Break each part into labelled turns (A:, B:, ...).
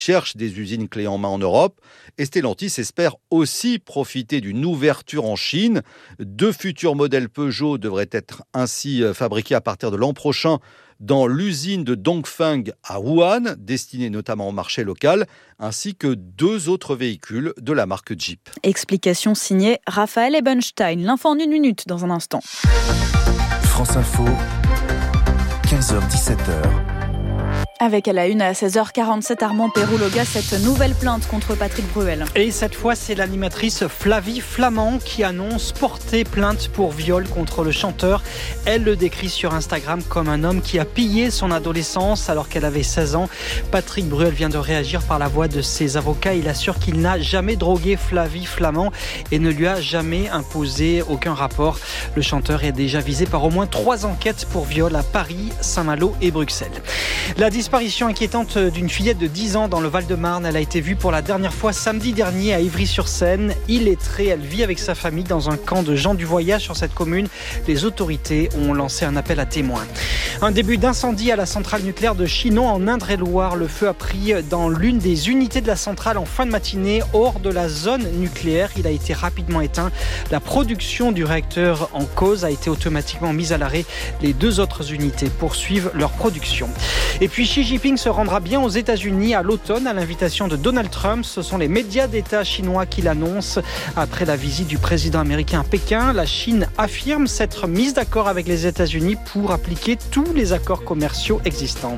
A: cherche des usines clés en main en Europe. Et Stellantis espère aussi profiter d'une ouverture en Chine. 2 futurs modèles Peugeot devraient être ainsi fabriqués à partir de l'an prochain dans l'usine de Dongfeng à Wuhan, destinée notamment au marché local, ainsi que 2 autres véhicules de la marque Jeep.
B: Explication signée Raphaël Ebenstein. L'info en 1 minute dans un instant.
C: France Info, 15h-17h.
B: Avec à la une à 16h47, Armand Pérouloga, cette nouvelle plainte contre Patrick Bruel.
D: Et cette fois, c'est l'animatrice Flavie Flamand qui annonce porter plainte pour viol contre le chanteur. Elle le décrit sur Instagram comme un homme qui a pillé son adolescence alors qu'elle avait 16 ans. Patrick Bruel vient de réagir par la voix de ses avocats. Il assure qu'il n'a jamais drogué Flavie Flamand et ne lui a jamais imposé aucun rapport. Le chanteur est déjà visé par au moins 3 enquêtes pour viol à Paris, Saint-Malo et Bruxelles. La disparition inquiétante d'une fillette de 10 ans dans le Val-de-Marne. Elle a été vue pour la dernière fois samedi dernier à Ivry-sur-Seine. Illettrée, elle vit avec sa famille dans un camp de gens du voyage sur cette commune. Les autorités ont lancé un appel à témoins. Un début d'incendie à la centrale nucléaire de Chinon en Indre-et-Loire. Le feu a pris dans l'une des unités de la centrale en fin de matinée, hors de la zone nucléaire. Il a été rapidement éteint. La production du réacteur en cause a été automatiquement mise à l'arrêt. Les 2 autres unités poursuivent leur production. Et puis Xi Jinping se rendra bien aux États-Unis à l'automne à l'invitation de Donald Trump. Ce sont les médias d'État chinois qui l'annoncent. Après la visite du président américain à Pékin, la Chine affirme s'être mise d'accord avec les États-Unis pour appliquer tous les accords commerciaux existants.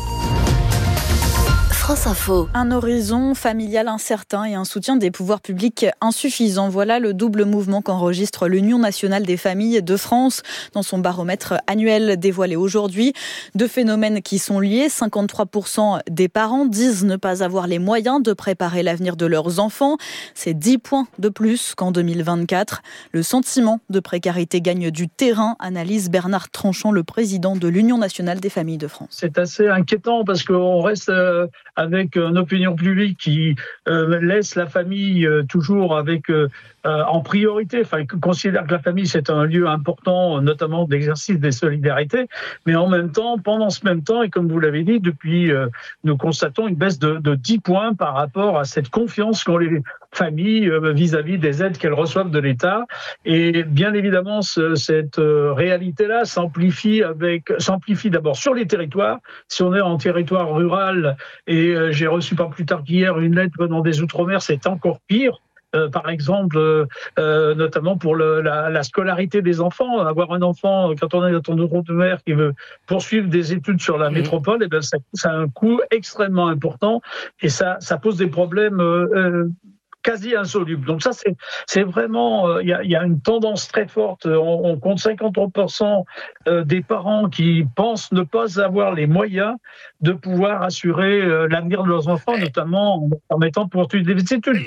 B: France Info. Un horizon familial incertain et un soutien des pouvoirs publics insuffisant. Voilà le double mouvement qu'enregistre l'Union nationale des familles de France dans son baromètre annuel dévoilé aujourd'hui. 2 phénomènes qui sont liés. 53% des parents disent ne pas avoir les moyens de préparer l'avenir de leurs enfants. C'est 10 points de plus qu'en 2024. Le sentiment de précarité gagne du terrain, analyse Bernard Tranchant, le président de l'Union nationale des familles de France.
E: C'est assez inquiétant parce qu'on reste avec une opinion publique qui laisse la famille toujours avec en priorité, enfin considère que la famille c'est un lieu important, notamment d'exercice des solidarités, mais en même temps, pendant ce même temps, et comme vous l'avez dit, depuis nous constatons une baisse de 10 points par rapport à cette confiance qu'ont les familles vis-à-vis des aides qu'elles reçoivent de l'État. Et bien évidemment, cette réalité-là s'amplifie d'abord sur les territoires. Si on est en territoire rural, et j'ai reçu pas plus tard qu'hier une lettre venant des Outre-mer, c'est encore pire. Par exemple, notamment pour la scolarité des enfants. Avoir un enfant, quand on est dans ton Outre-mer qui veut poursuivre des études sur la métropole, et bien ça a un coût extrêmement important et ça pose des problèmes quasi insoluble. Donc ça, c'est vraiment, il y a une tendance très forte. On compte 53% des parents qui pensent ne pas avoir les moyens de pouvoir assurer l'avenir de leurs enfants, notamment en permettant de poursuivre des études.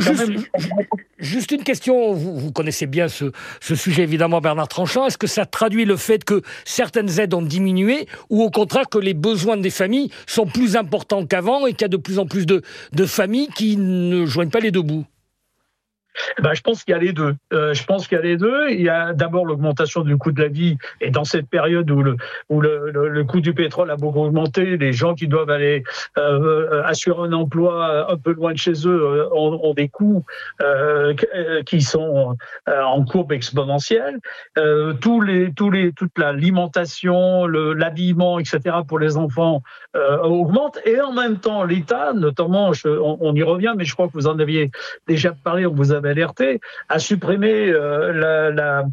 F: Juste une question, vous connaissez bien ce sujet évidemment, Bernard Tranchant. Est-ce que ça traduit le fait que certaines aides ont diminué ou au contraire que les besoins des familles sont plus importants qu'avant et qu'il y a de plus en plus de familles qui ne joignent pas les deux bouts?
E: Je pense qu'il y a les deux. Il y a d'abord l'augmentation du coût de la vie, et dans cette période où le coût du pétrole a beaucoup augmenté, les gens qui doivent aller assurer un emploi un peu loin de chez eux ont des coûts qui sont en courbe exponentielle. Toute l'alimentation, l'habillement, etc. pour les enfants augmente, et en même temps l'État, notamment, on y revient, mais je crois que vous en aviez déjà parlé, on vous avait alerté, a supprimé le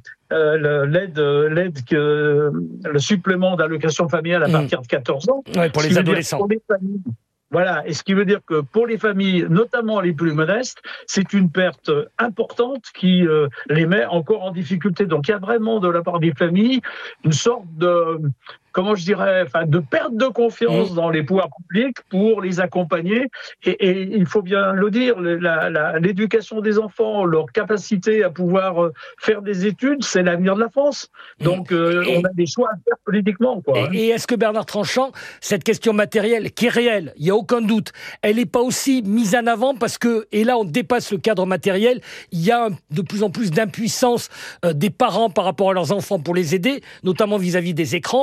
E: supplément d'allocation familiale à partir de 14 ans.
F: Ouais, pour les adolescents.
E: Voilà, et ce qui veut dire que pour les familles, notamment les plus modestes, c'est une perte importante qui les met encore en difficulté. Donc il y a vraiment de la part des familles une sorte de perte de confiance dans les pouvoirs publics pour les accompagner. Et il faut bien le dire, l'éducation des enfants, leur capacité à pouvoir faire des études, c'est l'avenir de la France. Donc on a des choix à faire politiquement, quoi.
F: Et est-ce que, Bernard Tranchant, cette question matérielle, qui est réelle, il n'y a aucun doute, elle n'est pas aussi mise en avant parce que, et là on dépasse le cadre matériel, il y a de plus en plus d'impuissance des parents par rapport à leurs enfants pour les aider, notamment vis-à-vis des écrans, parce que c'est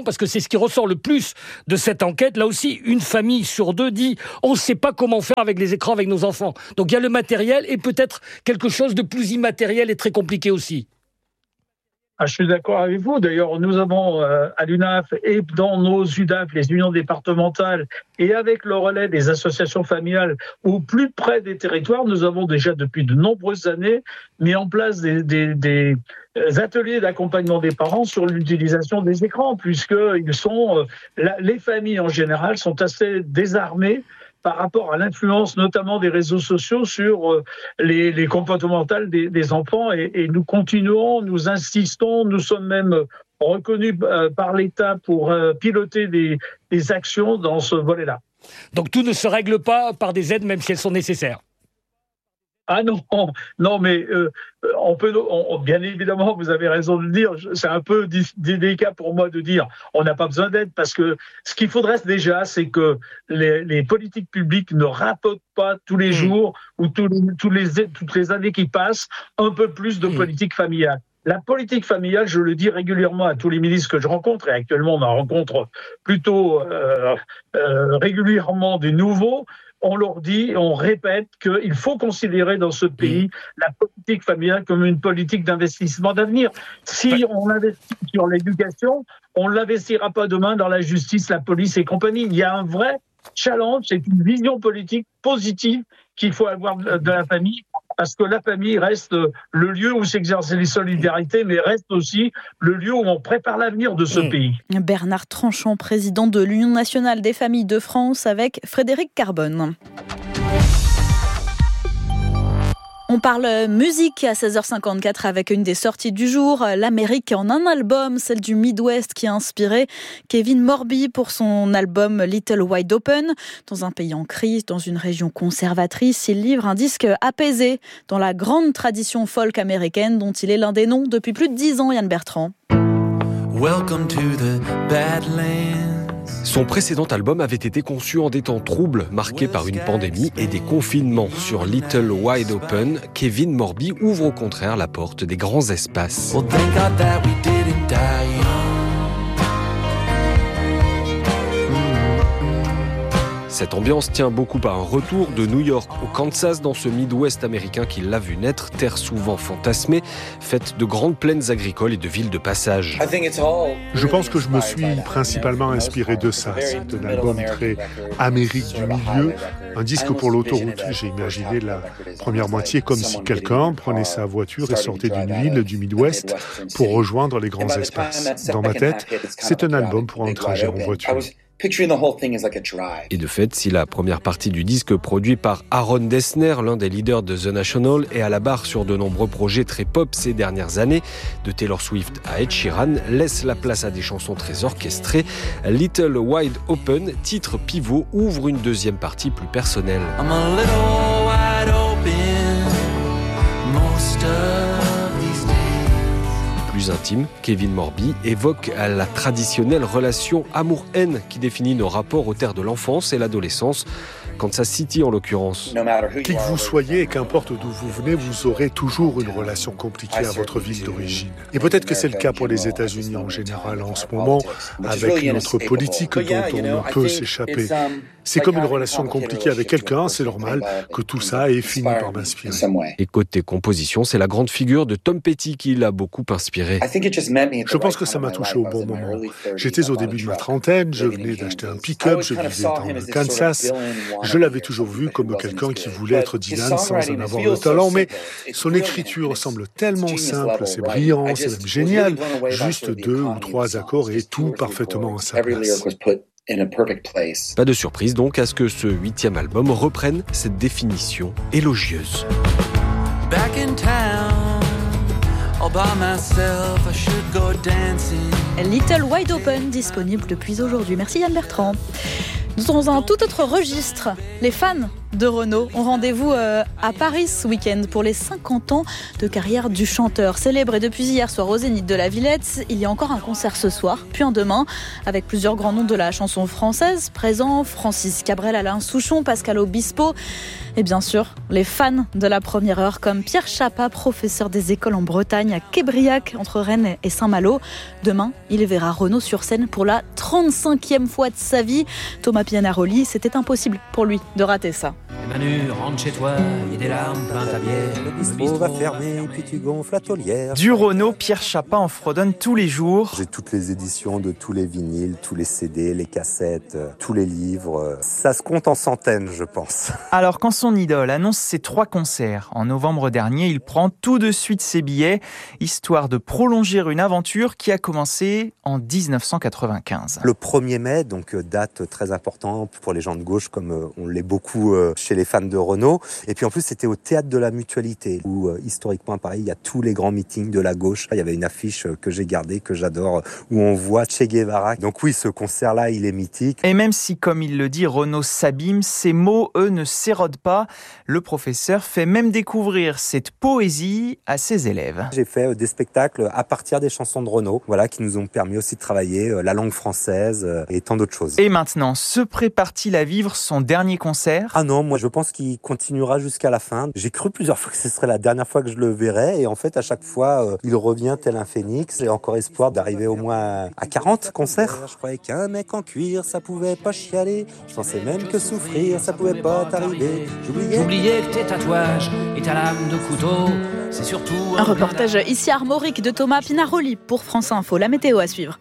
F: ce qui ressort le plus de cette enquête, là aussi, une famille sur 2 dit on ne sait pas comment faire avec les écrans avec nos enfants. Donc il y a le matériel et peut-être quelque chose de plus immatériel et très compliqué aussi.
E: Je suis d'accord avec vous. D'ailleurs, nous avons à l'UNAF et dans nos UDAF, les unions départementales, et avec le relais des associations familiales au plus près des territoires, nous avons déjà depuis de nombreuses années mis en place des ateliers d'accompagnement des parents sur l'utilisation des écrans, puisque les familles en général sont assez désarmées par rapport à l'influence notamment des réseaux sociaux sur les comportementales des enfants. Et nous continuons, nous insistons, nous sommes même reconnus par l'État pour piloter des actions dans ce volet-là.
F: Donc tout ne se règle pas par des aides, même si elles sont nécessaires.
E: Ah non, mais bien évidemment, vous avez raison de le dire, c'est un peu délicat pour moi de dire on n'a pas besoin d'aide, parce que ce qu'il faudrait déjà, c'est que les politiques publiques ne rapotent pas tous les jours ou toutes les années qui passent un peu plus de politique familiale. La politique familiale, je le dis régulièrement à tous les ministres que je rencontre, et actuellement on en rencontre plutôt régulièrement des nouveaux. On leur dit, on répète qu'il faut considérer dans ce pays la politique familiale comme une politique d'investissement d'avenir. Si on investit sur l'éducation, on ne l'investira pas demain dans la justice, la police et compagnie. Il y a un vrai challenge, c'est une vision politique positive qu'il faut avoir de la famille, parce que la famille reste le lieu où s'exercent les solidarités, mais reste aussi le lieu où on prépare l'avenir de ce pays.
B: Bernard Tranchant, président de l'Union nationale des familles de France, avec Frédéric Carbone. On parle musique à 16h54 avec une des sorties du jour, l'Amérique en un album, celle du Midwest qui a inspiré Kevin Morby pour son album Little Wide Open. Dans un pays en crise, dans une région conservatrice, il livre un disque apaisé dans la grande tradition folk américaine dont il est l'un des noms depuis plus de 10 ans, Yann Bertrand.
C: Welcome to the Badlands.
G: Son précédent album avait été conçu en des temps troubles, marqués par une pandémie et des confinements. Sur Little Wide Open, Kevin Morby ouvre au contraire la porte des grands espaces.
C: Well, thank God that we didn't die young.
G: Cette ambiance tient beaucoup à un retour de New York au Kansas dans ce Midwest américain qui l'a vu naître, terre souvent fantasmée, faite de grandes plaines agricoles et de villes de passage.
H: Je pense que je me suis principalement inspiré de ça. C'est un album très Amérique du milieu, un disque pour l'autoroute. J'ai imaginé la première moitié comme si quelqu'un prenait sa voiture et sortait d'une ville du Midwest pour rejoindre les grands espaces. Dans ma tête, c'est un album pour un trajet en voiture.
G: Et de fait, si la première partie du disque produit par Aaron Dessner, l'un des leaders de The National, est à la barre sur de nombreux projets très pop ces dernières années, de Taylor Swift à Ed Sheeran, laisse la place à des chansons très orchestrées. Little Wide Open, titre pivot, ouvre une deuxième partie plus personnelle.
C: I'm a little wide open, most of these days.
G: Plus intime, Kevin Morby évoque la traditionnelle relation amour-haine qui définit nos rapports aux terres de l'enfance et l'adolescence, Kansas City en l'occurrence.
H: Qui que vous soyez et qu'importe d'où vous venez, vous aurez toujours une relation compliquée à votre ville d'origine. Et peut-être que c'est le cas pour les États-Unis en général en ce moment, avec notre politique dont on ne peut s'échapper. C'est comme une relation compliquée avec quelqu'un, c'est normal que tout ça ait fini par m'inspirer.
G: Et côté composition, c'est la grande figure de Tom Petty qui l'a beaucoup inspiré.
H: Je pense que ça m'a touché au bon moment. J'étais au début de ma trentaine, je venais d'acheter un pick-up, je vivais dans le Kansas. Je l'avais toujours vu comme quelqu'un qui voulait être Dylan sans en avoir le talent, mais son écriture semble tellement simple, c'est brillant, c'est même génial. Juste 2 ou 3 accords et tout parfaitement à sa place.
G: Pas de surprise donc à ce que ce 8e album reprenne cette définition élogieuse.
C: Back in town, all by myself, I should go dancing.
B: Little Wide Open, disponible depuis aujourd'hui. Merci Yann Bertrand. Dans un tout autre registre, les fans de Renaud ont rendez-vous à Paris ce week-end pour les 50 ans de carrière du chanteur. Célébré depuis hier soir au Zénith de la Villette, il y a encore un concert ce soir, puis un demain, avec plusieurs grands noms de la chanson française présents, Francis Cabrel, Alain Souchon, Pascal Obispo, et bien sûr, les fans de la première heure comme Pierre Chapa, professeur des écoles en Bretagne à Québriac, entre Rennes et Saint-Malo. Demain, il verra Renaud sur scène pour la 35e fois de sa vie. Thomas Pianaroli, c'était impossible pour lui de rater ça.
I: Manu, rentre chez toi, il y a des larmes plein ta bière.
J: Le bistrot va fermer, puis tu gonfles la taulière.
K: Du Renaud, Pierre Chapa en fredonne tous les jours.
J: J'ai toutes les éditions de tous les vinyles, tous les CD, les cassettes, tous les livres. Ça se compte en centaines, je pense.
K: Alors quand son idole annonce ses 3 concerts en novembre dernier, il prend tout de suite ses billets, histoire de prolonger une aventure qui a commencé en 1995.
J: Le 1er mai, donc date très importante pour les gens de gauche, comme on l'est beaucoup chez les fans de Renaud. Et puis en plus, c'était au Théâtre de la Mutualité, où historiquement à Paris, il y a tous les grands meetings de la gauche. Il y avait une affiche que j'ai gardée, que j'adore, où on voit Che Guevara. Donc oui, ce concert-là, il est mythique.
K: Et même si, comme il le dit, Renaud s'abîme, ses mots, eux, ne s'érodent pas. Le professeur fait même découvrir cette poésie à ses élèves.
J: J'ai fait des spectacles à partir des chansons de Renaud, voilà, qui nous ont permis aussi de travailler la langue française et tant d'autres choses.
K: Et maintenant, se prépare-t-il à vivre son dernier concert ?
J: Ah non, moi je pense qu'il continuera jusqu'à la fin. J'ai cru plusieurs fois que ce serait la dernière fois que je le verrais, et en fait à chaque fois il revient tel un phénix. J'ai encore espoir d'arriver au moins à 40 concerts. Je croyais qu'un mec en cuir ça pouvait pas chialer, je pensais même que souffrir ça pouvait pas t'arriver.
I: J'oubliais que tes tatouages et ta lame de couteau, c'est surtout...
B: Un reportage ici à Armorique de Thomas Pinaroli pour France Info. La météo à suivre.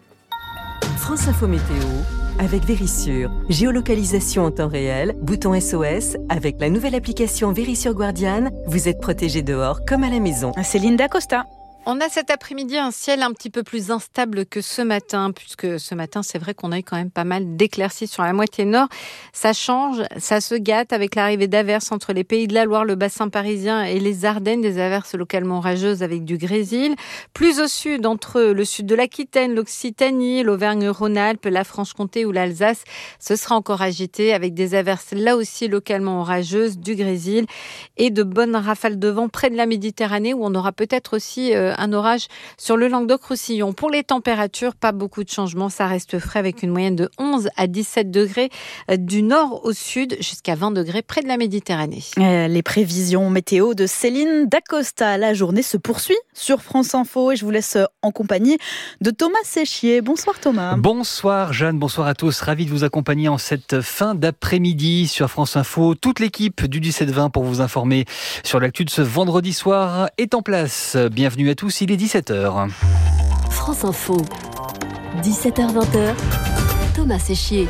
L: France Info Météo avec Vérissure. Géolocalisation en temps réel, bouton SOS. Avec la nouvelle application Vérissure Guardian, vous êtes protégé dehors comme à la maison.
B: Céline Dacosta.
M: On a cet après-midi un ciel un petit peu plus instable que ce matin, puisque ce matin, c'est vrai qu'on a eu quand même pas mal d'éclaircies sur la moitié nord. Ça change, ça se gâte avec l'arrivée d'averses entre les Pays de la Loire, le bassin parisien et les Ardennes, des averses localement orageuses avec du grésil. Plus au sud, entre le sud de l'Aquitaine, l'Occitanie, l'Auvergne-Rhône-Alpes, la Franche-Comté ou l'Alsace, ce sera encore agité avec des averses là aussi localement orageuses, du grésil et de bonnes rafales de vent près de la Méditerranée, où on aura peut-être aussi un orage sur le Languedoc-Roussillon. Pour les températures, pas beaucoup de changements. Ça reste frais avec une moyenne de 11 à 17 degrés du nord au sud, jusqu'à 20 degrés près de la Méditerranée.
B: Les prévisions météo de Céline Dacosta. La journée se poursuit sur France Info et je vous laisse en compagnie de Thomas Séchier. Bonsoir Thomas.
N: Bonsoir Jeanne, bonsoir à tous. Ravi de vous accompagner en cette fin d'après-midi sur France Info. Toute l'équipe du 17-20 pour vous informer sur l'actu de ce vendredi soir est en place. Bienvenue à tous. Il est 17h.
L: France Info, 17h-20h, Thomas Séchier.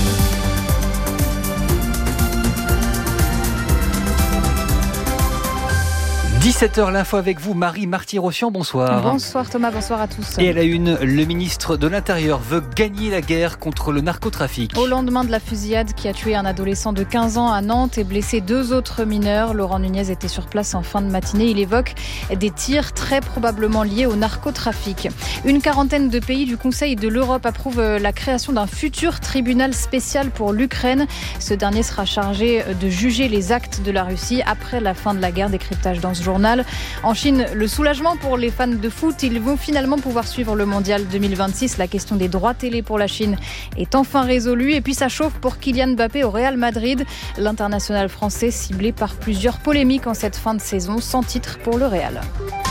N: 17h, l'info avec vous, Marie Marty-Rossian, bonsoir.
O: Bonsoir Thomas, bonsoir à tous.
N: Et à la une, le ministre de l'Intérieur veut gagner la guerre contre le narcotrafic.
O: Au lendemain de la fusillade qui a tué un adolescent de 15 ans à Nantes et blessé 2 autres mineurs, Laurent Nunez était sur place en fin de matinée. Il évoque des tirs très probablement liés au narcotrafic. Une quarantaine de pays du Conseil de l'Europe approuvent la création d'un futur tribunal spécial pour l'Ukraine. Ce dernier sera chargé de juger les actes de la Russie après la fin de la guerre. Décryptage dans ce journal. En Chine, le soulagement pour les fans de foot. Ils vont finalement pouvoir suivre le mondial 2026. La question des droits télé pour la Chine est enfin résolue. Et puis ça chauffe pour Kylian Mbappé au Real Madrid. L'international français ciblé par plusieurs polémiques en cette fin de saison, sans titre pour le Real.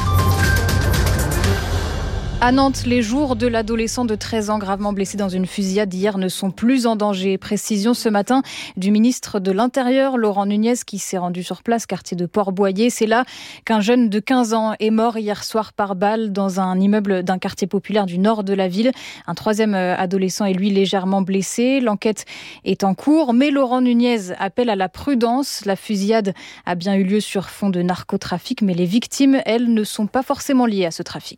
O: À Nantes, les jours de l'adolescent de 13 ans gravement blessé dans une fusillade d'hier ne sont plus en danger. Précision ce matin du ministre de l'Intérieur, Laurent Nunez, qui s'est rendu sur place, quartier de Port-Boyer. C'est là qu'un jeune de 15 ans est mort hier soir par balle dans un immeuble d'un quartier populaire du nord de la ville. Un troisième adolescent est lui légèrement blessé. L'enquête est en cours, mais Laurent Nunez appelle à la prudence. La fusillade a bien eu lieu sur fond de narcotrafic, mais les victimes, elles, ne sont pas forcément liées à ce trafic.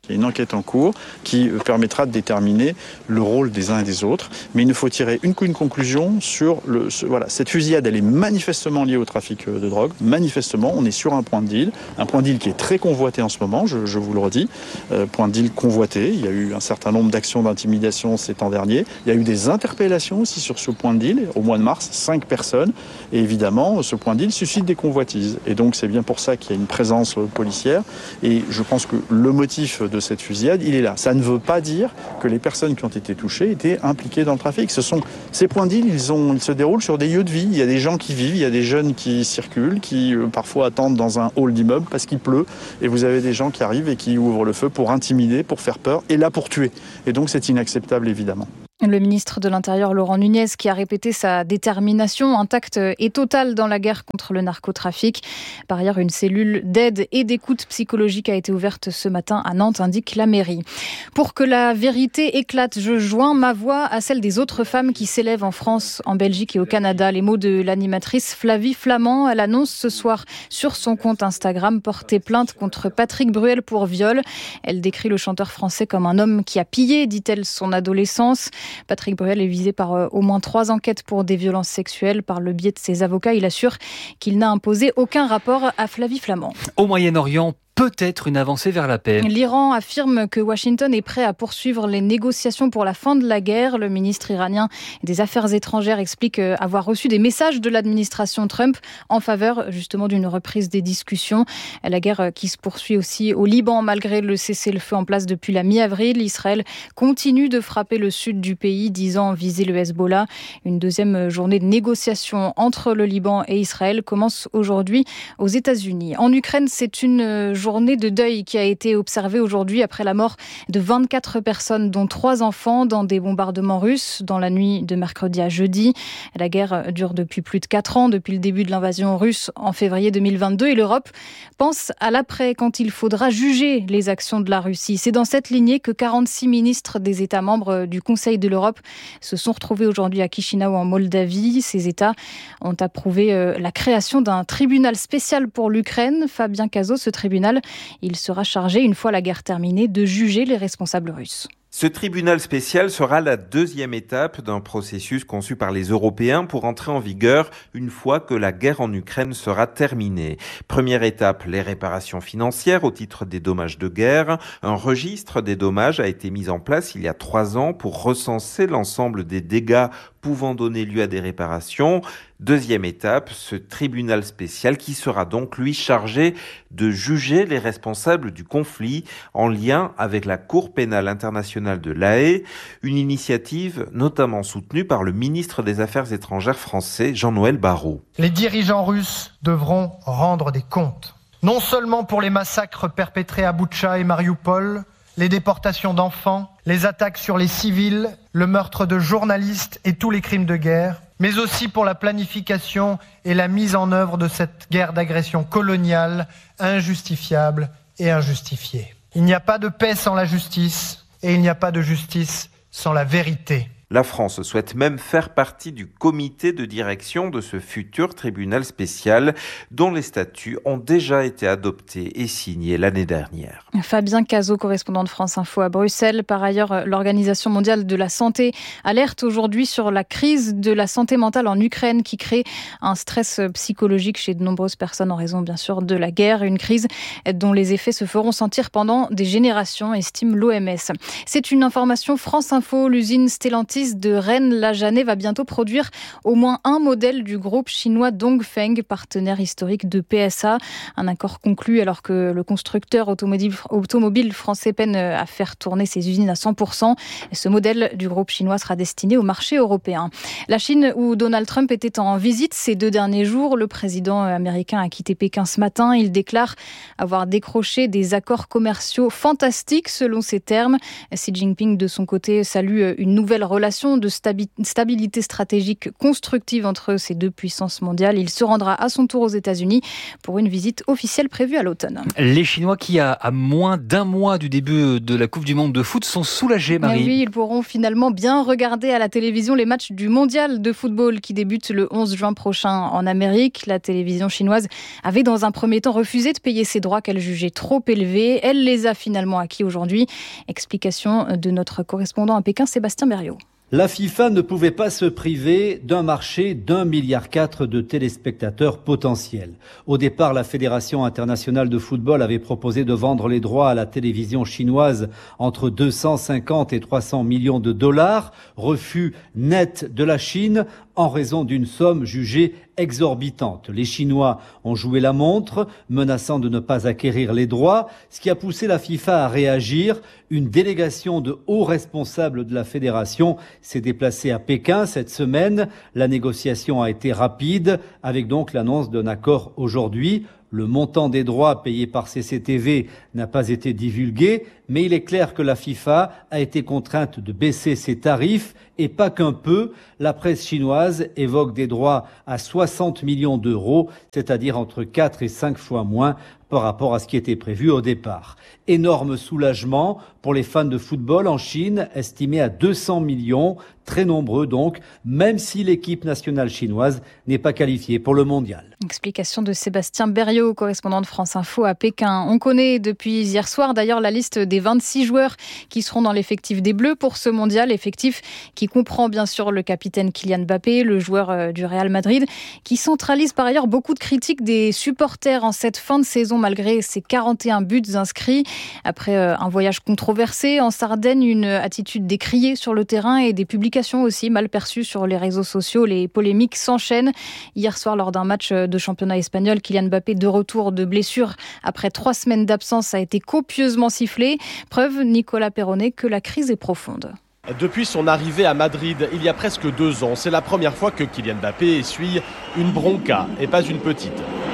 P: Il y a une enquête en cours qui permettra de déterminer le rôle des uns et des autres. Mais il ne faut tirer une conclusion sur cette fusillade, elle est manifestement liée au trafic de drogue. Manifestement, on est sur un point de deal qui est très convoité en ce moment, je vous le redis. Point de deal convoité. Il y a eu un certain nombre d'actions d'intimidation ces temps derniers. Il y a eu des interpellations aussi sur ce point de deal. Au mois de mars, 5 personnes. Et évidemment, ce point de deal suscite des convoitises. Et donc, c'est bien pour ça qu'il y a une présence policière. Et je pense que le motif de cette fusillade, il est là. Ça ne veut pas dire que les personnes qui ont été touchées étaient impliquées dans le trafic. Ces points de deal, ils se déroulent sur des lieux de vie. Il y a des gens qui vivent, il y a des jeunes qui circulent, qui parfois attendent dans un hall d'immeuble parce qu'il pleut. Et vous avez des gens qui arrivent et qui ouvrent le feu pour intimider, pour faire peur et là pour tuer. Et donc c'est inacceptable évidemment.
O: Le ministre de l'Intérieur, Laurent Nunez, qui a répété sa détermination intacte et totale dans la guerre contre le narcotrafic. Par ailleurs, une cellule d'aide et d'écoute psychologique a été ouverte ce matin à Nantes, indique la mairie. Pour que la vérité éclate, je joins ma voix à celle des autres femmes qui s'élèvent en France, en Belgique et au Canada. Les mots de l'animatrice Flavie Flament. Elle annonce ce soir sur son compte Instagram porter plainte contre Patrick Bruel pour viol. Elle décrit le chanteur français comme un homme qui a pillé, dit-elle, son adolescence. Patrick Bruel est visé par au moins 3 enquêtes pour des violences sexuelles. Par le biais de ses avocats, il assure qu'il n'a imposé aucun rapport à Flavie Flament.
N: Au Moyen-Orient, peut-être une avancée vers la paix.
O: L'Iran affirme que Washington est prêt à poursuivre les négociations pour la fin de la guerre. Le ministre iranien des Affaires étrangères explique avoir reçu des messages de l'administration Trump en faveur justement d'une reprise des discussions. La guerre qui se poursuit aussi au Liban malgré le cessez-le-feu en place depuis la mi-avril. Israël continue de frapper le sud du pays, disant viser le Hezbollah. Une deuxième journée de négociations entre le Liban et Israël commence aujourd'hui aux États-Unis. En Ukraine, c'est une journée de deuil qui a été observée aujourd'hui après la mort de 24 personnes, dont 3 enfants, dans des bombardements russes dans la nuit de mercredi à jeudi. La guerre dure depuis plus de 4 ans, depuis le début de l'invasion russe en février 2022, et l'Europe pense à l'après, quand il faudra juger les actions de la Russie. C'est dans cette lignée que 46 ministres des États membres du Conseil de l'Europe se sont retrouvés aujourd'hui à Chisinau en Moldavie. Ces États ont approuvé la création d'un tribunal spécial pour l'Ukraine. Fabien Cazot, ce tribunal, il sera chargé, une fois la guerre terminée, de juger les responsables russes.
Q: Ce tribunal spécial sera la deuxième étape d'un processus conçu par les Européens pour entrer en vigueur une fois que la guerre en Ukraine sera terminée. Première étape, les réparations financières au titre des dommages de guerre. Un registre des dommages a été mis en place il y a 3 ans pour recenser l'ensemble des dégâts pouvant donner lieu à des réparations. Deuxième étape, ce tribunal spécial qui sera donc, lui, chargé de juger les responsables du conflit en lien avec la Cour pénale internationale de La Haye, une initiative notamment soutenue par le ministre des Affaires étrangères français, Jean-Noël Barrot.
R: Les dirigeants russes devront rendre des comptes, non seulement pour les massacres perpétrés à Boutcha et Mariupol, les déportations d'enfants, les attaques sur les civils, le meurtre de journalistes et tous les crimes de guerre, mais aussi pour la planification et la mise en œuvre de cette guerre d'agression coloniale injustifiable et injustifiée. Il n'y a pas de paix sans la justice et il n'y a pas de justice sans la vérité.
Q: La France souhaite même faire partie du comité de direction de ce futur tribunal spécial dont les statuts ont déjà été adoptés et signés l'année dernière.
O: Fabien Cazot, correspondant de France Info à Bruxelles. Par ailleurs, l'Organisation mondiale de la santé alerte aujourd'hui sur la crise de la santé mentale en Ukraine qui crée un stress psychologique chez de nombreuses personnes en raison bien sûr de la guerre. Une crise dont les effets se feront sentir pendant des générations, estime l'OMS. C'est une information France Info. L'usine Stellantis de Rennes-la-Janet va bientôt produire au moins un modèle du groupe chinois Dongfeng, partenaire historique de PSA. Un accord conclu alors que le constructeur automobile français peine à faire tourner ses usines à 100%. Ce modèle du groupe chinois sera destiné au marché européen. La Chine, où Donald Trump était en visite ces 2 derniers jours, le président américain a quitté Pékin ce matin. Il déclare avoir décroché des accords commerciaux fantastiques selon ses termes. Xi Jinping, de son côté, salue une nouvelle relation relation de stabilité stratégique constructive entre ces deux puissances mondiales. Il se rendra à son tour aux États-Unis pour une visite officielle prévue à l'automne.
N: Les Chinois qui, à moins d'un mois du début de la Coupe du Monde de foot, sont soulagés, Marie.
O: Oui, ils pourront finalement bien regarder à la télévision les matchs du mondial de football qui débute le 11 juin prochain en Amérique. La télévision chinoise avait dans un premier temps refusé de payer ses droits qu'elle jugeait trop élevés. Elle les a finalement acquis aujourd'hui. Explication de notre correspondant à Pékin, Sébastien Berriot.
S: La FIFA ne pouvait pas se priver d'un marché d'1,4 milliard de téléspectateurs potentiels. Au départ, la Fédération internationale de football avait proposé de vendre les droits à la télévision chinoise entre 250 et 300 millions de dollars. Refus net de la Chine en raison d'une somme jugée exorbitante. Les Chinois ont joué la montre, menaçant de ne pas acquérir les droits, ce qui a poussé la FIFA à réagir. Une délégation de hauts responsables de la fédération s'est déplacée à Pékin cette semaine. La négociation a été rapide, avec donc l'annonce d'un accord aujourd'hui. Le montant des droits payés par CCTV n'a pas été divulgué, mais il est clair que la FIFA a été contrainte de baisser ses tarifs, et pas qu'un peu. La presse chinoise évoque des droits à 60 millions d'euros, c'est-à-dire entre 4 et 5 fois moins par rapport à ce qui était prévu au départ. Énorme soulagement pour les fans de football en Chine, estimé à 200 millions, très nombreux donc, même si l'équipe nationale chinoise n'est pas qualifiée pour le mondial.
O: Explication de Sébastien Berriot, correspondant de France Info à Pékin. On connaît depuis hier soir d'ailleurs la liste des 26 joueurs qui seront dans l'effectif des Bleus pour ce mondial, effectif qui comprend bien sûr le capitaine Kylian Mbappé, le joueur du Real Madrid, qui centralise par ailleurs beaucoup de critiques des supporters en cette fin de saison malgré ses 41 buts inscrits. Après un voyage controversé en Sardaigne, une attitude décriée sur le terrain et des publications aussi mal perçues sur les réseaux sociaux, les polémiques s'enchaînent. Hier soir, lors d'un match de championnat espagnol, Kylian Mbappé, de retour de blessure après 3 semaines d'absence, a été copieusement sifflé. Preuve, Nicolas Perronnet, que la crise est profonde.
T: Depuis son arrivée à Madrid, il y a presque 2 ans, c'est la première fois que Kylian Mbappé essuie une bronca, et pas une petite.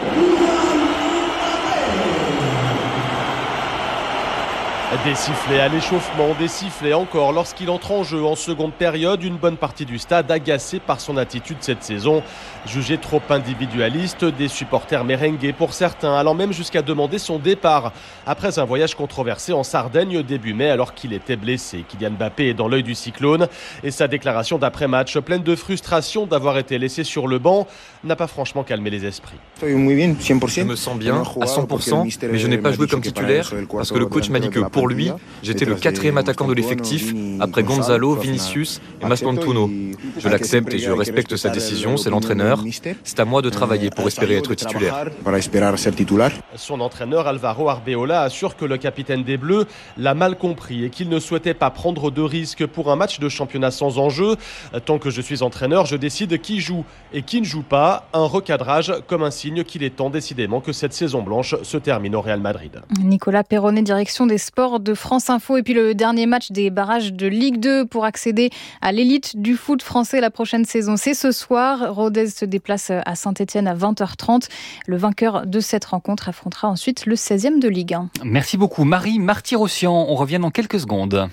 T: Des sifflets à l'échauffement, des sifflets encore lorsqu'il entre en jeu en seconde période. Une bonne partie du stade agacée par son attitude cette saison, jugée trop individualiste, des supporters merengués pour certains, allant même jusqu'à demander son départ après un voyage controversé en Sardaigne début mai alors qu'il était blessé. Kylian Mbappé est dans l'œil du cyclone et sa déclaration d'après-match, pleine de frustration d'avoir été laissé sur le banc, n'a pas franchement calmé les esprits.
U: Je me sens bien à 100%, mais je n'ai pas joué comme titulaire parce que le coach m'a dit que pour lui, j'étais le 4e attaquant de l'effectif, après Gonzalo, Vinicius et Mascantuno. Je l'accepte et je respecte sa décision, c'est l'entraîneur. C'est à moi de travailler pour espérer être titulaire.
T: Son entraîneur Alvaro Arbeola assure que le capitaine des Bleus l'a mal compris et qu'il ne souhaitait pas prendre de risques pour un match de championnat sans enjeu. Tant que je suis entraîneur, je décide qui joue et qui ne joue pas. Un recadrage comme un signe qu'il est temps décidément que cette saison blanche se termine au Real Madrid.
O: Nicolas Perronnet, direction des sports de France Info. Et puis le dernier match des barrages de Ligue 2 pour accéder à l'élite du foot français la prochaine saison. C'est ce soir. Rodez se déplace à Saint-Etienne à 20h30. Le vainqueur de cette rencontre affrontera ensuite le 16e de Ligue 1.
N: Merci beaucoup Marie Marty-Rossian. On revient dans quelques secondes.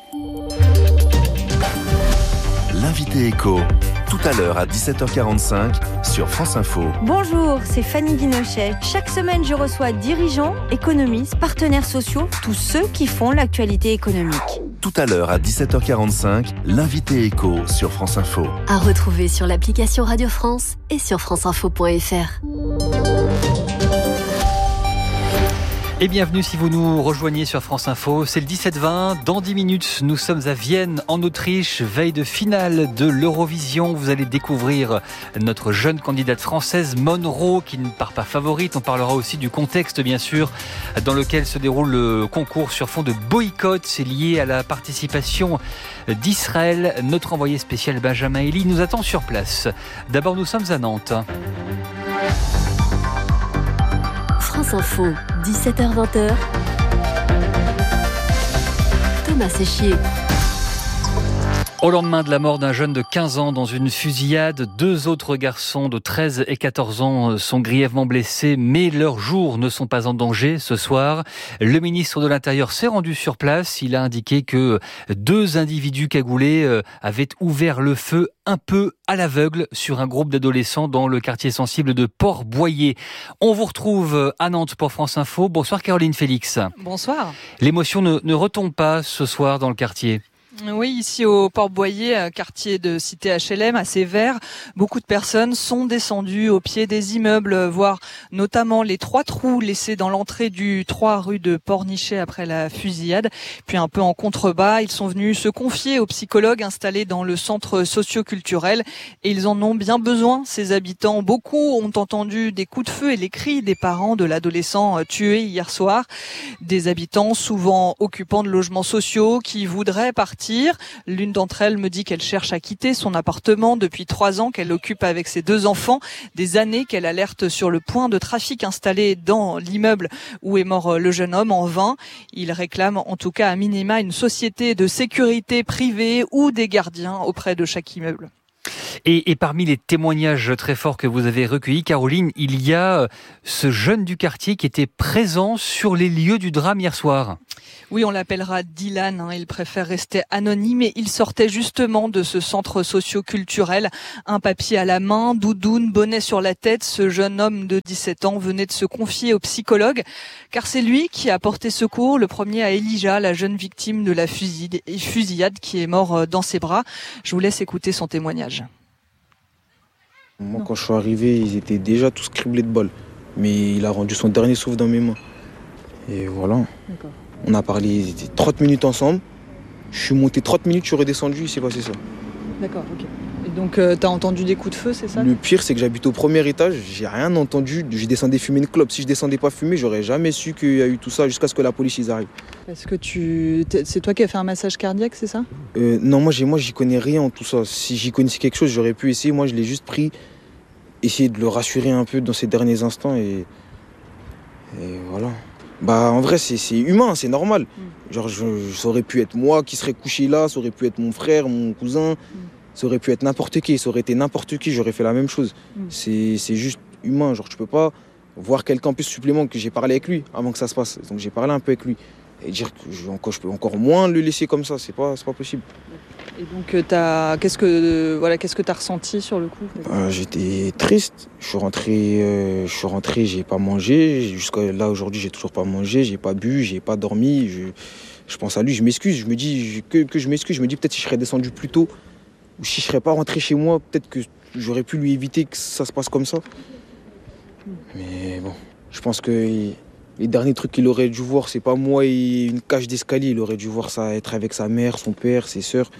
V: L'invité éco, tout à l'heure à 17h45 sur France Info.
W: Bonjour, c'est Fanny Guinochet. Chaque semaine, je reçois dirigeants, économistes, partenaires sociaux, tous ceux qui font l'actualité économique.
V: Tout à l'heure à 17h45, l'invité éco sur France Info.
X: À retrouver sur l'application Radio France et sur franceinfo.fr.
N: Et bienvenue si vous nous rejoignez sur France Info. C'est le 17-20. Dans 10 minutes, nous sommes à Vienne, en Autriche, veille de finale de l'Eurovision. Vous allez découvrir notre jeune candidate française, Monroe, qui ne part pas favorite. On parlera aussi du contexte, bien sûr, dans lequel se déroule le concours sur fond de boycott. C'est lié à la participation d'Israël. Notre envoyé spécial Benjamin Elie nous attend sur place. D'abord, nous sommes à Nantes.
X: France Info, 17h-20h. Thomas Séchier.
N: Au lendemain de la mort d'un jeune de 15 ans dans une fusillade, 2 autres garçons de 13 et 14 ans sont grièvement blessés, mais leurs jours ne sont pas en danger ce soir. Le ministre de l'Intérieur s'est rendu sur place. Il a indiqué que 2 individus cagoulés avaient ouvert le feu un peu à l'aveugle sur un groupe d'adolescents dans le quartier sensible de Port-Boyer. On vous retrouve à Nantes pour France Info. Bonsoir Caroline Félix.
A: Bonsoir.
N: L'émotion ne retombe pas ce soir dans le quartier.
A: Oui, ici au Port-Boyer, quartier de cité HLM, assez vert, beaucoup de personnes sont descendues au pied des immeubles, voir notamment les 3 trous laissés dans l'entrée du 3 rue de Pornichet après la fusillade. Puis un peu en contrebas, ils sont venus se confier aux psychologues installés dans le centre socio-culturel et ils en ont bien besoin, ces habitants. Beaucoup ont entendu des coups de feu et les cris des parents de l'adolescent tué hier soir. Des habitants souvent occupants de logements sociaux qui voudraient partir. L'une d'entre elles me dit qu'elle cherche à quitter son appartement depuis 3 ans qu'elle occupe avec ses 2 enfants, des années qu'elle alerte sur le point de trafic installé dans l'immeuble où est mort le jeune homme en vain. Il réclame en tout cas à minima une société de sécurité privée ou des gardiens auprès de chaque immeuble.
N: Et parmi les témoignages très forts que vous avez recueillis, Caroline, il y a ce jeune du quartier qui était présent sur les lieux du drame hier soir.
A: Oui, on l'appellera Dylan, il préfère rester anonyme et il sortait justement de ce centre socio-culturel. Un papier à la main, doudoune, bonnet sur la tête, ce jeune homme de 17 ans venait de se confier au psychologue car c'est lui qui a porté secours, le premier à Elijah, la jeune victime de la fusillade qui est mort dans ses bras. Je vous laisse écouter son témoignage.
D: Moi, quand je suis arrivé, ils étaient déjà tous criblés de balles. Mais il a rendu son dernier souffle dans mes mains. Et voilà. D'accord. On a parlé 30 minutes ensemble. Je suis monté 30 minutes, je suis redescendu, il s'est passé ça.
A: D'accord, ok. Et donc, t'as entendu des coups de feu, c'est ça ?
D: Le pire, c'est que j'habite au premier étage, j'ai rien entendu. Je descendais fumer une clope. Si je descendais pas fumer, j'aurais jamais su qu'il y a eu tout ça jusqu'à ce que la police ils arrivent.
A: Parce que c'est toi qui as fait un massage cardiaque, c'est ça ?
D: Non, moi j'y connais rien en tout ça. Si j'y connaissais quelque chose, j'aurais pu essayer. Moi, je l'ai juste pris, essayer de le rassurer un peu dans ces derniers instants et voilà. Bah en vrai c'est humain, c'est normal. Genre ça aurait pu être moi qui serais couché là, ça aurait pu être mon frère, mon cousin, ça aurait pu être n'importe qui, ça aurait été n'importe qui, j'aurais fait la même chose. C'est juste humain, genre tu peux pas voir quelqu'un en plus supplément que j'ai parlé avec lui avant que ça se passe. Donc j'ai parlé un peu avec lui et dire que je peux encore moins le laisser comme ça, c'est pas possible.
A: Et donc qu'est-ce que t'as ressenti sur le coup ?
D: J'étais triste. Je suis rentré, j'ai pas mangé. Jusqu'à là aujourd'hui, j'ai toujours pas mangé, j'ai pas bu, j'ai pas dormi. Je pense à lui, je m'excuse. Je me dis que je m'excuse. Je me dis peut-être si je serais descendu plus tôt ou si je serais pas rentré chez moi, peut-être que j'aurais pu lui éviter que ça se passe comme ça. Mais bon, je pense que les derniers trucs qu'il aurait dû voir, c'est pas moi et une cage d'escalier. Il aurait dû voir ça, être avec sa mère, son père, ses sœurs.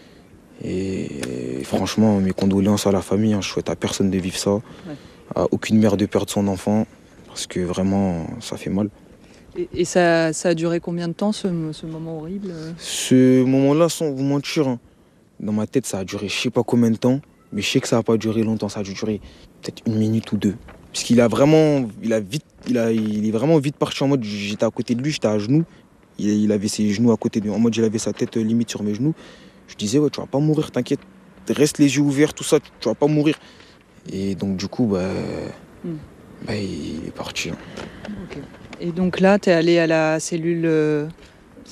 D: Et franchement, mes condoléances à la famille. Je souhaite à personne de vivre ça. À aucune mère de perdre son enfant. Parce que vraiment, ça fait mal.
A: Et ça a duré combien de temps, ce moment horrible ?
D: Ce moment-là, sans vous mentir, dans ma tête, ça a duré je sais pas combien de temps. Mais je sais que ça n'a pas duré longtemps. Ça a dû durer peut-être 1 minute ou 2. Parce qu'il est vraiment vite parti en mode, j'étais à côté de lui, j'étais à genoux. Il avait ses genoux à côté de lui, en mode il avait sa tête limite sur mes genoux. Je disais, ouais, tu vas pas mourir, t'inquiète. Reste les yeux ouverts, tout ça, tu vas pas mourir. Et donc du coup, il est parti.
A: Okay. Et donc là, t'es allé à la cellule psychologique ?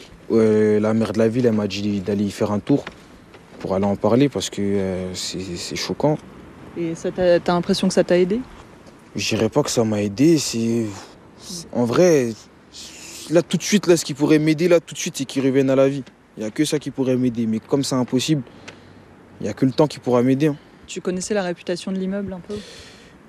D: Ouais, la mère de la ville, elle m'a dit d'aller y faire un tour pour aller en parler parce que c'est choquant.
A: Et t'as l'impression que ça t'a aidé ?
D: Je dirais pas que ça m'a aidé, en vrai, là tout de suite, là, ce qui pourrait m'aider, là tout de suite, c'est qu'il revienne à la vie. Il n'y a que ça qui pourrait m'aider, mais comme c'est impossible, il n'y a que le temps qui pourra m'aider.
A: Tu connaissais la réputation de l'immeuble un peu ?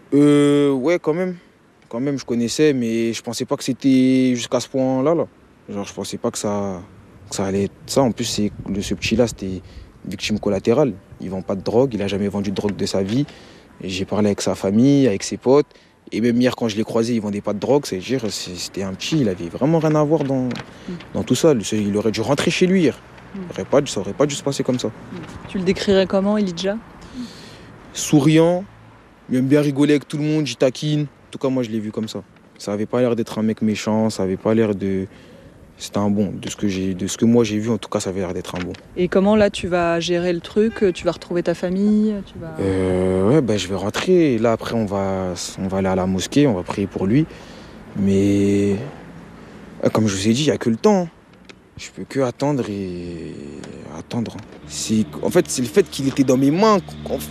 D: Ouais, quand même. Quand même, je connaissais, mais je pensais pas que c'était jusqu'à ce point-là. Là. Genre, je pensais pas que ça allait être ça. En plus, ce petit-là, c'était victime collatérale. Il vend pas de drogue, il a jamais vendu de drogue de sa vie. Et j'ai parlé avec sa famille, avec ses potes. Et même hier, quand je l'ai croisé, il vendait pas de drogue. C'est-à-dire, c'était un petit, il avait vraiment rien à voir dans tout ça. Il aurait dû rentrer chez lui hier. Ça aurait pas dû se passer comme ça.
A: Tu le décrirais comment, Elijah ?
D: Souriant, il aime bien rigoler avec tout le monde, il taquine. En tout cas, moi, je l'ai vu comme ça. Ça avait pas l'air d'être un mec méchant, ça avait pas l'air de c'était un bon. De ce que moi j'ai vu, en tout cas, ça avait l'air d'être un bon.
A: Et comment là tu vas gérer le truc? Tu vas retrouver ta famille?
D: Je vais rentrer. Et là après on va aller à la mosquée, on va prier pour lui. Mais comme je vous ai dit, il n'y a que le temps. Je peux que attendre et attendre. En fait, c'est le fait qu'il était dans mes mains.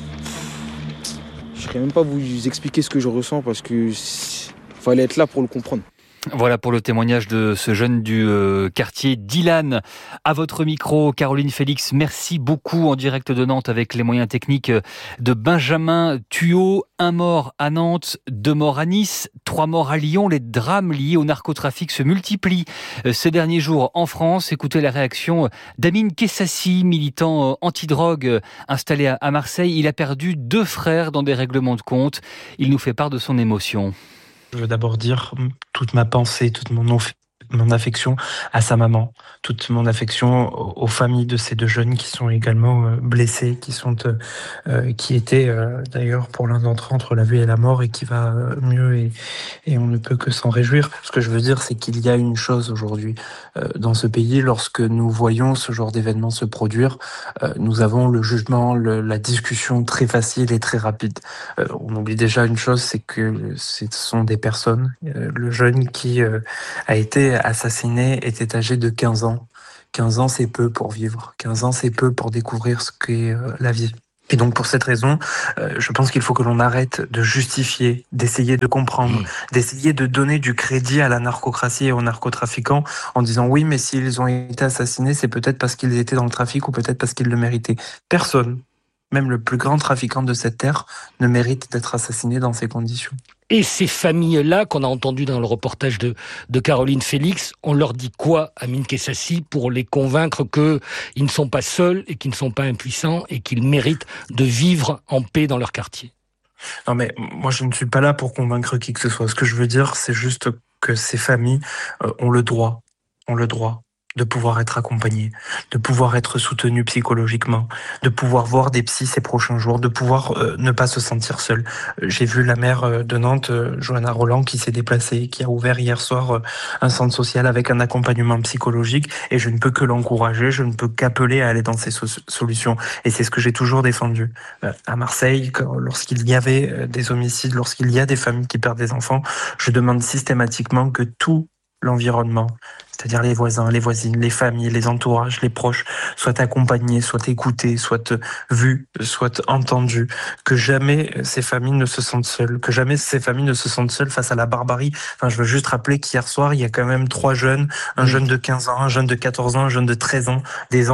D: Je ne saurais même pas vous expliquer ce que je ressens parce que fallait être là pour le comprendre.
N: Voilà pour le témoignage de ce jeune du quartier Dylan. À votre micro, Caroline Félix, merci beaucoup en direct de Nantes avec les moyens techniques de Benjamin Thuot. 1 mort à Nantes, 2 morts à Nice, 3 morts à Lyon. Les drames liés au narcotrafic se multiplient ces derniers jours en France. Écoutez la réaction d'Amine Kessassi, militant anti-drogue installé à Marseille. Il a perdu 2 frères dans des règlements de compte. Il nous fait part de son émotion.
E: Je veux d'abord dire toute ma pensée, toute mon affection à sa maman, toute mon affection aux familles de ces 2 jeunes qui sont également blessés, qui étaient d'ailleurs pour l'un d'entre eux entre la vie et la mort et qui va mieux et on ne peut que s'en réjouir. Ce que je veux dire, c'est qu'il y a une chose aujourd'hui dans ce pays, lorsque nous voyons ce genre d'événements se produire, nous avons le jugement, la discussion très facile et très rapide. On oublie déjà une chose, c'est que ce sont des personnes. Le jeune qui a été assassiné était âgé de 15 ans. 15 ans, c'est peu pour vivre. 15 ans, c'est peu pour découvrir ce qu'est la vie. Et donc pour cette raison, je pense qu'il faut que l'on arrête de justifier, d'essayer de comprendre, d'essayer de donner du crédit à la narcocratie et aux narcotrafiquants en disant oui, mais s'ils ont été assassinés, c'est peut-être parce qu'ils étaient dans le trafic ou peut-être parce qu'ils le méritaient. Personne, même le plus grand trafiquant de cette terre, ne mérite d'être assassiné dans ces conditions.
F: Et ces familles-là, qu'on a entendues dans le reportage de Caroline Félix, on leur dit quoi, Amine Kessassi, pour les convaincre qu'ils ne sont pas seuls et qu'ils ne sont pas impuissants et qu'ils méritent de vivre en paix dans leur quartier?
E: Non mais moi je ne suis pas là pour convaincre qui que ce soit. Ce que je veux dire, c'est juste que ces familles ont le droit de pouvoir être accompagnées, de pouvoir être soutenues psychologiquement, de pouvoir voir des psys ces prochains jours, de pouvoir ne pas se sentir seule. J'ai vu la maire de Nantes, Johanna Roland, qui s'est déplacée, qui a ouvert hier soir un centre social avec un accompagnement psychologique et je ne peux que l'encourager, je ne peux qu'appeler à aller dans ces solutions. Et c'est ce que j'ai toujours défendu. À Marseille, lorsqu'il y avait des homicides, lorsqu'il y a des familles qui perdent des enfants, je demande systématiquement que tout l'environnement, c'est-à-dire les voisins, les voisines, les familles, les entourages, les proches, soient accompagnés, soient écoutés, soient vus, soient entendus, que jamais ces familles ne se sentent seules, face à la barbarie. Enfin, je veux juste rappeler qu'hier soir, il y a quand même 3 jeunes, un jeune de 15 ans, un jeune de 14 ans, un jeune de 13 ans, des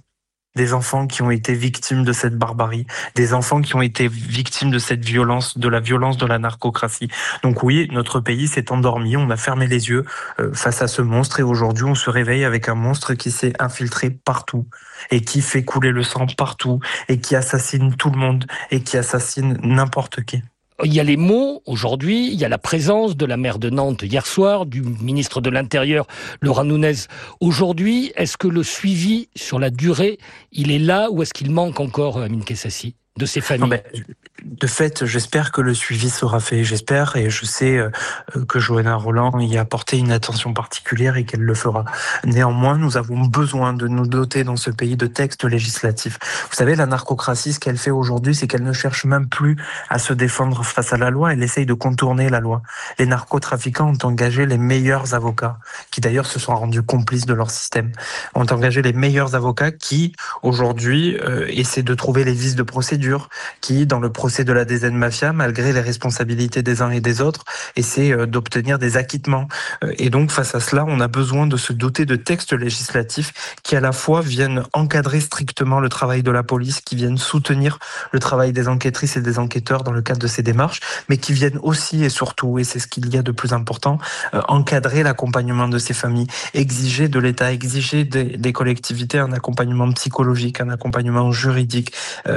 E: enfants qui ont été victimes de cette barbarie, des enfants qui ont été victimes de cette violence, de la violence de la narcocratie. Donc oui, notre pays s'est endormi, on a fermé les yeux face à ce monstre et aujourd'hui on se réveille avec un monstre qui s'est infiltré partout et qui fait couler le sang partout et qui assassine tout le monde et qui assassine n'importe qui.
F: Il y a les mots aujourd'hui, il y a la présence de la maire de Nantes hier soir, du ministre de l'Intérieur, Laurent Nunez. Aujourd'hui, est-ce que le suivi sur la durée, il est là ou est-ce qu'il manque encore, Amine Kessassi, de ces familles?
E: De fait, j'espère que le suivi sera fait. J'espère et je sais que Johanna Roland y a apporté une attention particulière et qu'elle le fera. Néanmoins, nous avons besoin de nous doter dans ce pays de textes législatifs. Vous savez, la narcocratie, ce qu'elle fait aujourd'hui, c'est qu'elle ne cherche même plus à se défendre face à la loi. Elle essaye de contourner la loi. Les narcotrafiquants ont engagé les meilleurs avocats, qui d'ailleurs se sont rendus complices de leur système, ont engagé les meilleurs avocats qui, aujourd'hui, essaient de trouver les vices de procédure, qui, dans le procès de la DZ Mafia, malgré les responsabilités des uns et des autres, essaie d'obtenir des acquittements. Et donc, face à cela, on a besoin de se doter de textes législatifs qui, à la fois, viennent encadrer strictement le travail de la police, qui viennent soutenir le travail des enquêtrices et des enquêteurs dans le cadre de ces démarches, mais qui viennent aussi et surtout, et c'est ce qu'il y a de plus important, encadrer l'accompagnement de ces familles, exiger de l'État, exiger des collectivités un accompagnement psychologique, un accompagnement juridique.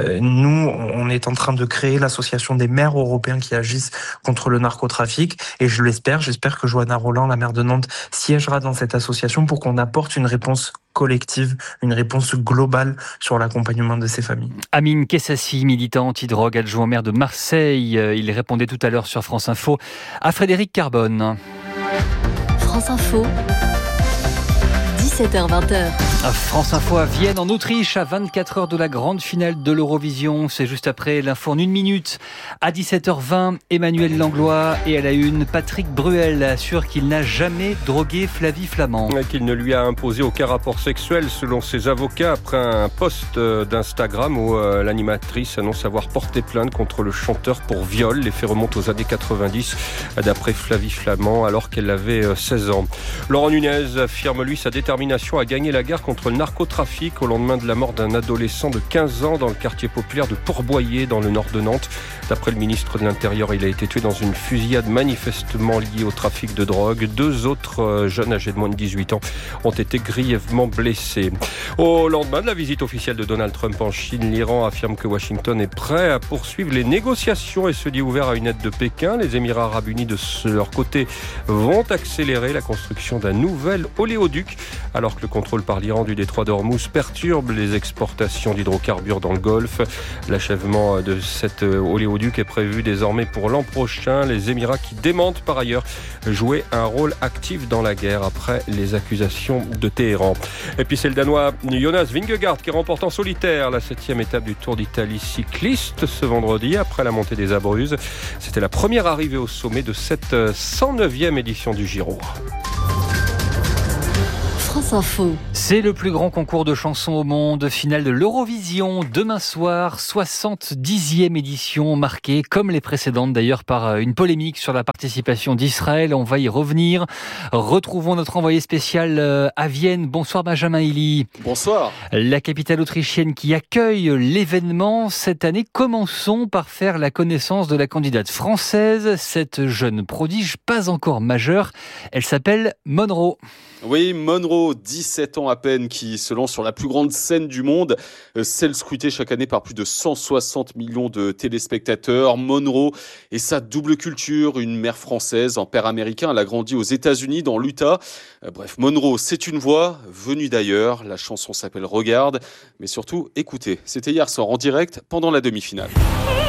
E: Nous, on est en train de créer l'association des maires européens qui agissent contre le narcotrafic et j'espère que Johanna Roland, la maire de Nantes, siégera dans cette association pour qu'on apporte une réponse collective, une réponse globale sur l'accompagnement de ces familles.
N: Amine Kessassi, militant anti-drogue, adjoint au maire de Marseille. Il répondait tout à l'heure sur France Info à Frédéric Carbone.
X: France Info. 17h-20h.
N: France Info à Vienne, en Autriche, à 24 heures de la grande finale de l'Eurovision. C'est juste après l'info en 1 minute. À 17h20, Emmanuel Langlois et à la une, Patrick Bruel assure qu'il n'a jamais drogué Flavie Flament.
C: Qu'il ne lui a imposé aucun rapport sexuel selon ses avocats après un post d'Instagram où l'animatrice annonce avoir porté plainte contre le chanteur pour viol. Les faits remontent aux années 90 d'après Flavie Flament alors qu'elle avait 16 ans. Laurent Nunez affirme lui sa détermination à gagner la guerre contre le narcotrafic au lendemain de la mort d'un adolescent de 15 ans dans le quartier populaire de Port-Boyer dans le nord de Nantes. D'après le ministre de l'Intérieur, il a été tué dans une fusillade manifestement liée au trafic de drogue. 2 autres jeunes âgés de moins de 18 ans ont été grièvement blessés. Au lendemain de la visite officielle de Donald Trump en Chine, l'Iran affirme que Washington est prêt à poursuivre les négociations et se dit ouvert à une aide de Pékin. Les Émirats arabes unis de leur côté vont accélérer la construction d'un nouvel oléoduc alors que le contrôle par l'Iran du détroit d'Ormuz perturbe les exportations d'hydrocarbures dans le Golfe. L'achèvement de cet oléoduc est prévu désormais pour l'an prochain. Les Émirats qui démentent par ailleurs jouer un rôle actif dans la guerre après les accusations de Téhéran. Et puis c'est le Danois Jonas Vingegaard qui remporte en solitaire la 7e étape du Tour d'Italie cycliste ce vendredi après la montée des Abruzzes. C'était la première arrivée au sommet de cette 109e édition du Giro.
X: France Info.
N: C'est le plus grand concours de chansons au monde, finale de l'Eurovision demain soir, 70e édition marquée, comme les précédentes d'ailleurs, par une polémique sur la participation d'Israël. On va y revenir. Retrouvons notre envoyé spécial à Vienne. Bonsoir Benjamin Elie.
G: Bonsoir.
N: La capitale autrichienne qui accueille l'événement cette année. Commençons par faire la connaissance de la candidate française, cette jeune prodige pas encore majeure. Elle s'appelle Monroe.
G: Oui, Monroe, 17 ans à peine, qui se lance sur la plus grande scène du monde, celle scrutée chaque année par plus de 160 millions de téléspectateurs. Monroe et sa double culture, une mère française, un père américain. Elle a grandi aux États-Unis, dans l'Utah. Bref, Monroe, c'est une voix venue d'ailleurs. La chanson s'appelle Regarde, mais surtout, écoutez. C'était hier soir en direct pendant la demi-finale.